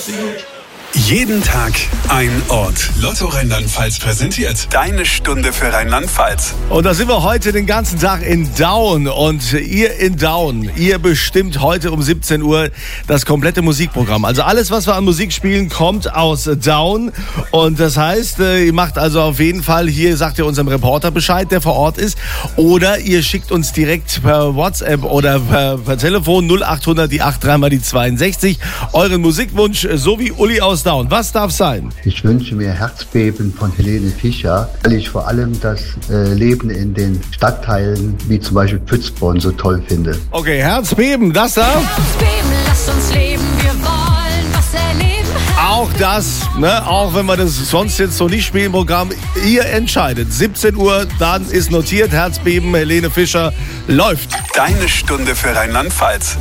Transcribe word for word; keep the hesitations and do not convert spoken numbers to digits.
Jeden Tag ein Ort. Lotto Rheinland-Pfalz präsentiert deine Stunde für Rheinland-Pfalz. Und da sind wir heute den ganzen Tag in Daun. Und ihr in Daun, ihr bestimmt heute um siebzehn Uhr das komplette Musikprogramm. Also alles, was wir an Musik spielen, kommt aus Daun. Und das heißt, ihr macht also auf jeden Fall, hier sagt ihr unserem Reporter Bescheid, der vor Ort ist. Oder ihr schickt uns direkt per WhatsApp oder per, per Telefon null achthundert, die achtunddreißig mal die zweiundsechzig euren Musikwunsch, so wie Uli aus Daun. Was darf sein? Ich wünsche mir Herzbeben von Helene Fischer, weil ich vor allem das äh, Leben in den Stadtteilen, wie zum Beispiel Pützborn, so toll finde. Okay, Herzbeben, das da? Herzbeben, lasst uns leben, wir wollen was erleben. Auch das, ne, auch wenn wir das sonst jetzt so nicht spielen im Programm, ihr entscheidet. siebzehn Uhr, dann ist notiert, Herzbeben, Helene Fischer, läuft. Deine Stunde für Rheinland-Pfalz.